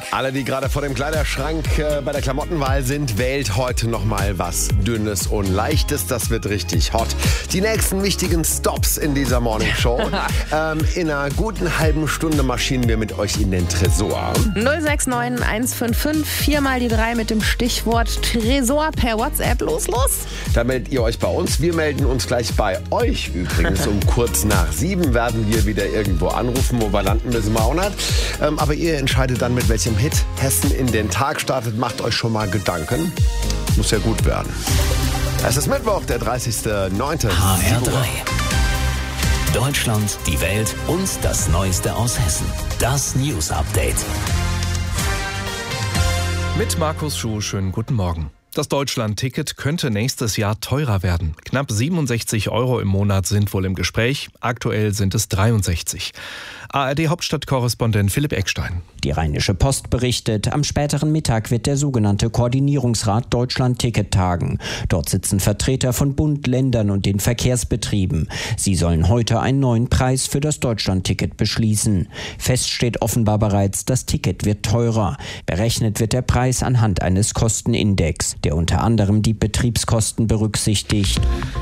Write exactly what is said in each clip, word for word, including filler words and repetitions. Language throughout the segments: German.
Alle, die gerade vor dem Kleiderschrank äh, bei der Klamottenwahl sind, wählt heute nochmal was Dünnes und Leichtes. Das wird richtig hot. Die nächsten wichtigen Stops in dieser Morning Show. ähm, in einer guten halben Stunde marschieren wir mit euch in den Tresor. null sechs neun eins fünf fünf, viermal die drei mit dem Stichwort Tresor per WhatsApp. Los, los! Da meldet ihr euch bei uns. Wir melden uns gleich bei euch übrigens. Um kurz nach sieben werden wir wieder irgendwo anrufen. Wo wir landen, wissen wir auch nicht. Ähm, aber ihr entscheidet dann, mit welchem Hit Hessen in den Tag startet. Macht euch schon mal Gedanken. Muss ja gut werden. Es ist Mittwoch, der dreißigster neunte H R drei. Deutschland, die Welt und das Neueste aus Hessen. Das News Update. Mit Markus Schuh, schönen guten Morgen. Das Deutschland-Ticket könnte nächstes Jahr teurer werden. Knapp siebenundsechzig Euro im Monat sind wohl im Gespräch. Aktuell sind es dreiundsechzig. A R D-Hauptstadtkorrespondent Philipp Eckstein. Die Rheinische Post berichtet, am späteren Mittag wird der sogenannte Koordinierungsrat Deutschland-Ticket tagen. Dort sitzen Vertreter von Bund, Ländern und den Verkehrsbetrieben. Sie sollen heute einen neuen Preis für das Deutschland-Ticket beschließen. Fest steht offenbar bereits, das Ticket wird teurer. Berechnet wird der Preis anhand eines Kostenindex, der unter anderem die Betriebskosten berücksichtigt.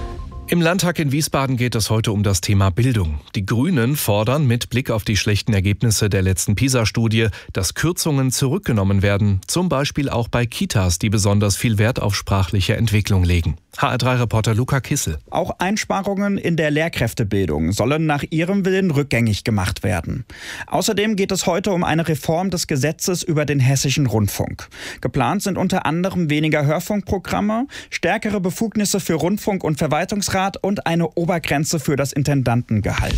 Im Landtag in Wiesbaden geht es heute um das Thema Bildung. Die Grünen fordern mit Blick auf die schlechten Ergebnisse der letzten PISA-Studie, dass Kürzungen zurückgenommen werden, zum Beispiel auch bei Kitas, die besonders viel Wert auf sprachliche Entwicklung legen. H R drei Reporter Luca Kissel. Auch Einsparungen in der Lehrkräftebildung sollen nach ihrem Willen rückgängig gemacht werden. Außerdem geht es heute um eine Reform des Gesetzes über den Hessischen Rundfunk. Geplant sind unter anderem weniger Hörfunkprogramme, stärkere Befugnisse für Rundfunk- und Verwaltungsrat und eine Obergrenze für das Intendantengehalt.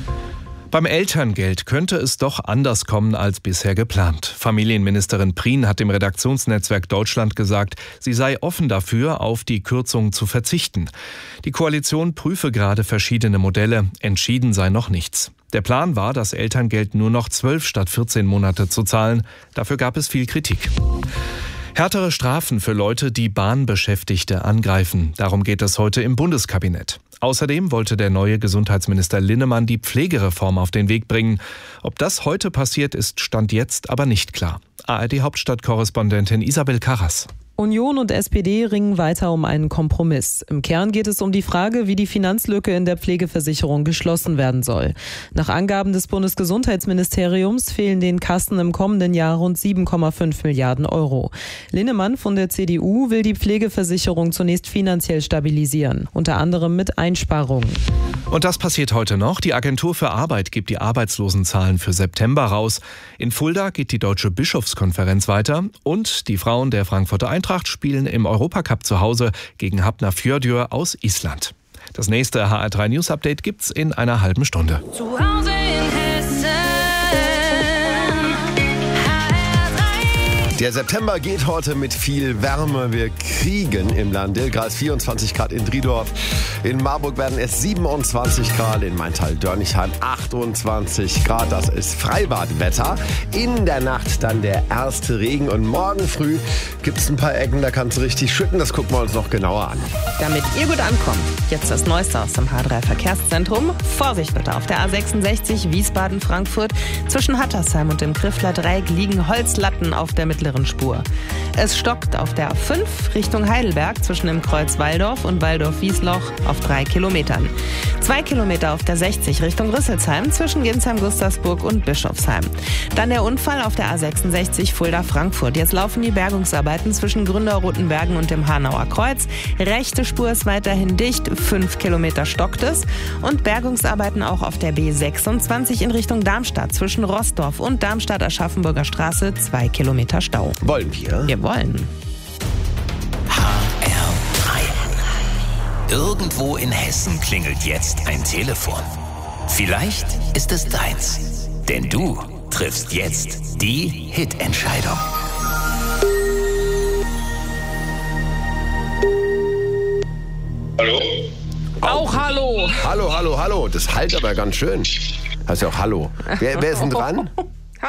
Beim Elterngeld könnte es doch anders kommen als bisher geplant. Familienministerin Prien hat dem Redaktionsnetzwerk Deutschland gesagt, sie sei offen dafür, auf die Kürzung zu verzichten. Die Koalition prüfe gerade verschiedene Modelle, entschieden sei noch nichts. Der Plan war, das Elterngeld nur noch zwölf statt vierzehn Monate zu zahlen. Dafür gab es viel Kritik. Härtere Strafen für Leute, die Bahnbeschäftigte angreifen. Darum geht es heute im Bundeskabinett. Außerdem wollte der neue Gesundheitsminister Linnemann die Pflegereform auf den Weg bringen. Ob das heute passiert, ist Stand jetzt aber nicht klar. A R D-Hauptstadtkorrespondentin Isabel Karras. Union und S P D ringen weiter um einen Kompromiss. Im Kern geht es um die Frage, wie die Finanzlücke in der Pflegeversicherung geschlossen werden soll. Nach Angaben des Bundesgesundheitsministeriums fehlen den Kassen im kommenden Jahr rund sieben Komma fünf Milliarden Euro. Linnemann von der C D U will die Pflegeversicherung zunächst finanziell stabilisieren, unter anderem mit Einsparungen. Und das passiert heute noch. Die Agentur für Arbeit gibt die Arbeitslosenzahlen für September raus. In Fulda geht die Deutsche Bischofskonferenz weiter und die Frauen der Frankfurter Eintracht spielen im Europacup zu Hause gegen Hafnarfjörður aus Island. Das nächste H R drei News Update gibt's in einer halben Stunde. Zu Hause in Hessen. Der September geht heute mit viel Wärme. Wir kriegen im Land Dilgras vierundzwanzig Grad in Driedorf. In Marburg werden es siebenundzwanzig Grad, in Maintal-Dörnichheim achtundzwanzig Grad. Das ist Freibadwetter. In der Nacht dann der erste Regen und morgen früh gibt es ein paar Ecken, da kann es richtig schütten. Das gucken wir uns noch genauer an. Damit ihr gut ankommt, jetzt das Neueste aus dem H drei Verkehrszentrum. Vorsicht bitte, auf der A sechsundsechzig Wiesbaden-Frankfurt zwischen Hattersheim und dem Griffler Dreieck liegen Holzlatten auf der mittleren Spur. Es stockt auf der A fünf Richtung Heidelberg zwischen dem Kreuz Walldorf und Walldorf-Wiesloch auf drei Kilometern. Zwei Kilometer auf der sechzig Richtung Rüsselsheim zwischen Ginsheim-Gustavsburg und Bischofsheim. Dann der Unfall auf der A sechsundsechzig Fulda-Frankfurt. Jetzt laufen die Bergungsarbeiten zwischen Gründerrotenbergen und dem Hanauer Kreuz. Rechte Spur ist weiterhin dicht, fünf Kilometer stockt es. Und Bergungsarbeiten auch auf der B sechsundzwanzig in Richtung Darmstadt zwischen Roßdorf und Darmstadt-Aschaffenburger Straße, zwei Kilometer Stau. Wollen wir? Wir wollen. H R drei. Irgendwo in Hessen klingelt jetzt ein Telefon. Vielleicht ist es deins. Denn du triffst jetzt die Hitentscheidung. Hallo? Auch hallo. Hallo, hallo, hallo. Das halt aber ganz schön. Heißt ja auch hallo. Wer, wer ist denn dran?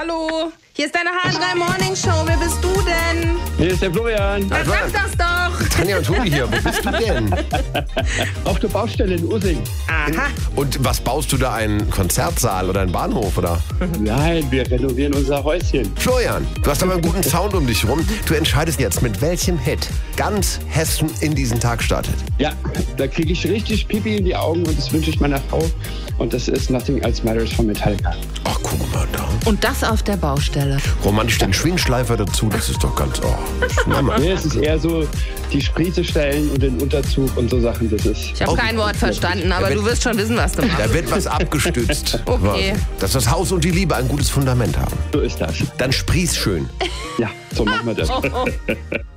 Hallo, hier ist deine H drei Morning Show. Wer bist du denn? Hier ist der Florian. Na, sag das doch. Tanja und Tobi hier, wo bist du denn? Auf der Baustelle in Using. Aha. Und was baust du da, einen Konzertsaal oder einen Bahnhof, oder? Nein, wir renovieren unser Häuschen. Florian, du hast aber einen guten Sound um dich rum. Du entscheidest jetzt, mit welchem Hit ganz Hessen in diesen Tag startet. Ja, da kriege ich richtig Pipi in die Augen und das wünsche ich meiner Frau. Und das ist Nothing Else Matters von Metallica. Ach, guck mal da. Und das auf der Baustelle. Romantisch den Schwingschleifer dazu, das ist doch ganz... Oh, Nee, es ist eher so die Spritze stellen und den Unterzug und so Sachen. Das ist. Ich habe Oh, kein Wort verstanden, aber wird- du wirst schon wissen, was du machst. da wird was abgestützt. Okay. Dass das Haus und die Liebe ein gutes Fundament haben. So ist das. Dann sprieß schön. Ja, so machen wir das.